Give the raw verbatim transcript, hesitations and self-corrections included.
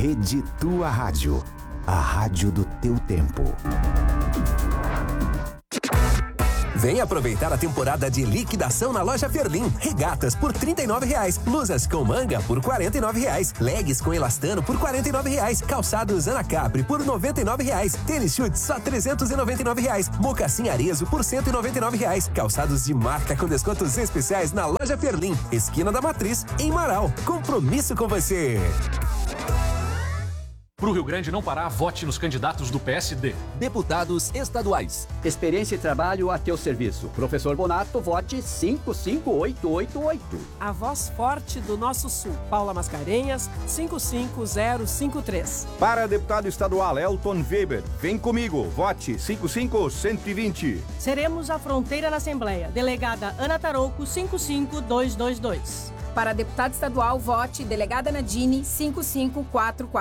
Rede Tua Rádio, a rádio do teu tempo. Vem aproveitar a temporada de liquidação na loja Ferlim. Regatas por trinta e nove reais. Blusas com manga por quarenta e nove reais. Leggings com elastano por quarenta e nove reais. Calçados Anacapri por noventa e nove reais. Tênis chute só trezentos e noventa e nove reais. Mocassim Arezo por cento e noventa e nove reais. Calçados de marca com descontos especiais na loja Ferlim. Esquina da Matriz, em Marau. Compromisso com você. Para o Rio Grande não parar, vote nos candidatos do P S D. Deputados estaduais. Experiência e trabalho a teu serviço. Professor Bonato, vote cinco cinco oito oito oito. A voz forte do nosso sul. Paula Mascarenhas, cinco cinco zero cinco três. Para deputado estadual Elton Weber, vem comigo, vote cinco cinco um zero dois. Seremos a fronteira na Assembleia. Delegada Ana Tarouco, cinco cinco dois dois dois. Para deputado estadual, vote delegada Nadine, cinco cinco quatro quatro.